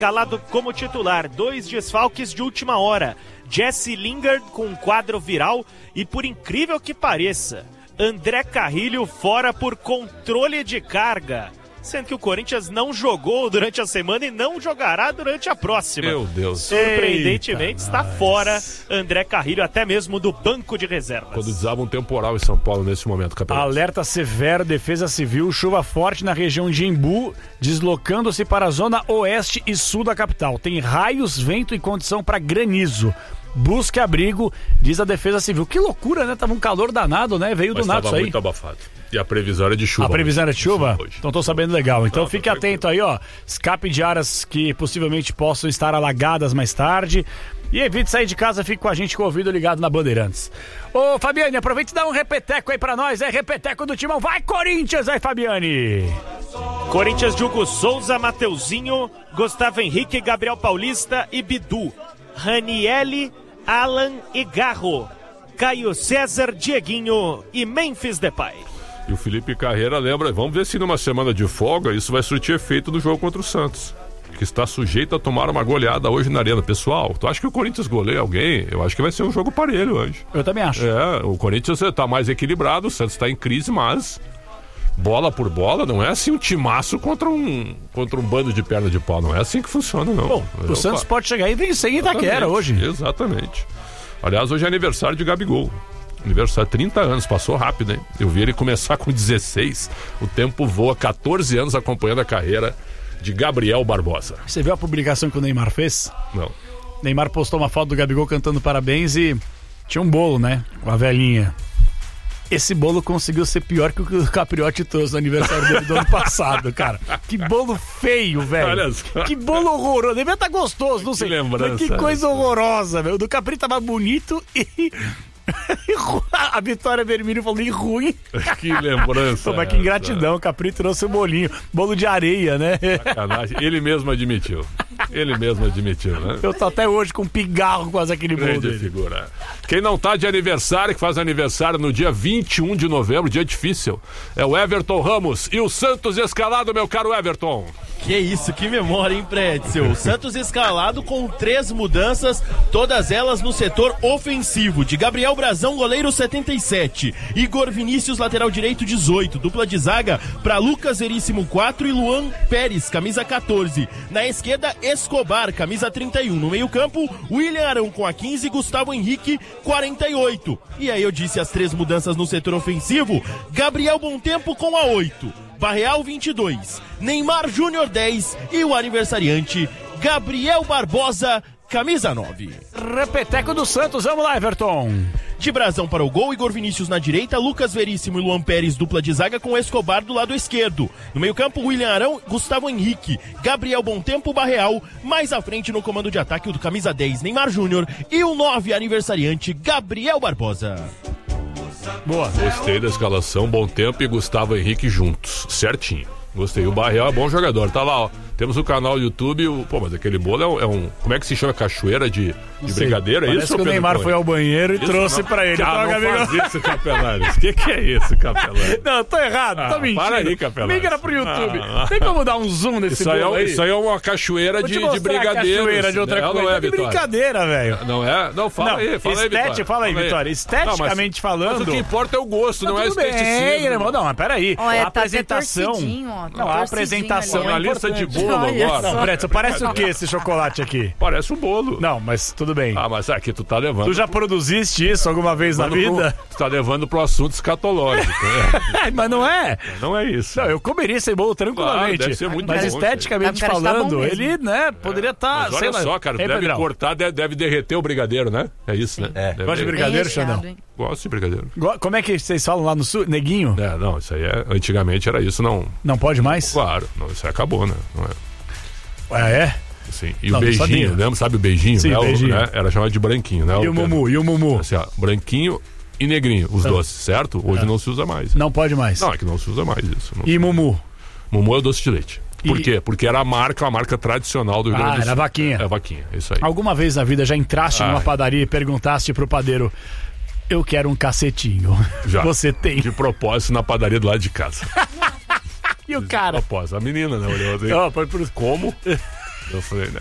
escalado como titular, 2 desfalques de última hora. Jesse Lingard com um quadro viral e, por incrível que pareça, André Carrilho fora por controle de carga. Sendo que o Corinthians não jogou durante a semana e não jogará durante a próxima. Meu Deus. Surpreendentemente, está fora André Carrilho, até mesmo do banco de reservas. Quando desaba um temporal em São Paulo nesse momento, campeonato. Alerta severo, Defesa Civil, chuva forte na região de Embu, deslocando-se para a zona oeste e sul da capital. Tem raios, vento e condição para granizo. Busque abrigo, diz a Defesa Civil. Que loucura, né? Tava um calor danado, né? Veio do nada isso aí. Muito abafado. E a previsão era de chuva. A previsão era de chuva? Hoje. Então tô sabendo legal. Então fique atento aí, ó. Escape de áreas que possivelmente possam estar alagadas mais tarde. E evite sair de casa, fique com a gente com o ouvido ligado na Bandeirantes. Ô, Fabiane, aproveite e dá um repeteco aí pra nós. Repeteco do Timão. Vai, Corinthians, aí, Fabiane! Corinthians de Hugo Souza, Mateuzinho, Gustavo Henrique, Gabriel Paulista e Bidu. Ranielli, Alan e Garro. Caio César, Dieguinho e Memphis Depay. E o Felipe Carreira lembra, vamos ver se numa semana de folga isso vai surtir efeito no jogo contra o Santos, que está sujeito a tomar uma goleada hoje na Arena. Pessoal, tu acha que o Corinthians goleia alguém? Eu acho que vai ser um jogo parelho hoje. Eu também acho. O Corinthians está mais equilibrado, o Santos está em crise, mas bola por bola, não é assim um timaço contra um bando de perna de pau, não é assim que funciona, não. Bom, o Santos pode chegar e vencer em Itaquera hoje. Exatamente. Aliás, hoje é aniversário de Gabigol. Aniversário, 30 anos, passou rápido, hein? Eu vi ele começar com 16, o tempo voa, 14 anos acompanhando a carreira de Gabriel Barbosa. Você viu a publicação que o Neymar fez? Não. Neymar postou uma foto do Gabigol cantando parabéns e tinha um bolo, né? Com a velhinha. Esse bolo conseguiu ser pior que o que o Capriotti trouxe no aniversário dele do ano passado, cara. Que bolo feio, velho. Olha só. Que bolo horroroso. Devia estar gostoso, não sei. Que lembrança. Que coisa horrorosa, velho. O do Capri tava bonito e... a Vitória Vermelho falou ruim. Que lembrança. Pô, mas que ingratidão, o Capri trouxe o bolinho. Bolo de areia, né? Sacanagem. Ele mesmo admitiu, né? Eu tô até hoje com um pigarro quase aquele bolo Grande dele. figura. Quem não tá de aniversário, que faz aniversário no dia 21 de novembro, dia difícil, é o Everton Ramos e o Santos escalado, meu caro Everton. Que isso, que memória, hein, Pretzel? Santos escalado com 3 mudanças, todas elas no setor ofensivo. De Gabriel Brazão, goleiro 77. Igor Vinícius, lateral direito 18. Dupla de zaga para Lucas Veríssimo 4 e Luan Pérez, camisa 14. Na esquerda, Escobar, camisa 31. No meio campo, William Arão com a 15 e Gustavo Henrique, 48. E aí eu disse as 3 mudanças no setor ofensivo. Gabriel Bontempo com a 8. Barreal 22, Neymar Júnior 10 e o aniversariante Gabriel Barbosa, camisa 9. Repeteco do Santos, vamos lá, Everton. De Brazão para o gol, Igor Vinícius na direita, Lucas Veríssimo e Luan Pérez, dupla de zaga com Escobar do lado esquerdo. No meio campo, William Arão, Gustavo Henrique, Gabriel Bontempo, Barreal. Mais à frente no comando de ataque, o do camisa 10, Neymar Júnior e o 9 aniversariante, Gabriel Barbosa. Boa. Gostei da escalação, Bontempo e Gustavo Henrique juntos, certinho. Gostei, o Barreal é bom jogador, tá lá, ó. Temos o canal do YouTube, mas aquele bolo é um... Como é que se chama? Cachoeira de brigadeiro, é Parece isso? Que o Neymar foi ao banheiro e trouxe pra ele. Não faz isso, Capelares. Que é isso, Capelares? Não, tô errado, tô mentindo. Para aí, Capelares. Migra pro YouTube. Tem como dar um zoom nesse bolo aí? Isso aí é uma cachoeira de brigadeiro. Cachoeira de outra coisa. Não é, de brincadeira, velho. Não é? Não, fala aí, Vitória. Fala aí, Vitória. Esteticamente falando... Mas o que importa é o gosto, não é esteticismo. Não, mas peraí. A apresentação... Não, a apresentação é importante. Lista de bolo agora. Parece o que esse chocolate aqui? Parece um bolo. Não, mas tudo bem. Mas aqui tu tá levando. Tu já produziste isso alguma vez na vida? Tu tá levando pro assunto escatológico. Mas não é? Não é isso. Não, eu comeria esse bolo tranquilamente. Deve ser muito mas bom, esteticamente falando, ele, né, poderia estar... Mas olha só, cara, deve cortar, deve derreter o brigadeiro, né? É isso, né? Gosta de brigadeiro, Xandão? Gosto de brigadeiro. Como é que vocês falam lá no sul? Neguinho? Não, isso aí antigamente era isso, não... Não pode mais? Claro, isso aí acabou, né? Não é... É? Sim. E o beijinho, lembra? Sabe o beijinho? Sim, beijinho. Né? Era chamado de branquinho, né? E o mumu? Assim, ó, branquinho e negrinho, os doces, certo? Hoje não se usa mais. Não pode mais? Não, é que não se usa mais isso. E mumu? Mumu é o doce de leite. Por quê? Porque era uma marca tradicional do Rio Grande do Sul. Era a vaquinha. É a vaquinha, isso aí. Alguma vez na vida já entraste numa padaria e perguntaste pro padeiro: eu quero um cacetinho. Já. Você tem. De propósito na padaria do lado de casa. E o cara? De propósito. A menina, né? Olhou assim. Como? Eu falei, né?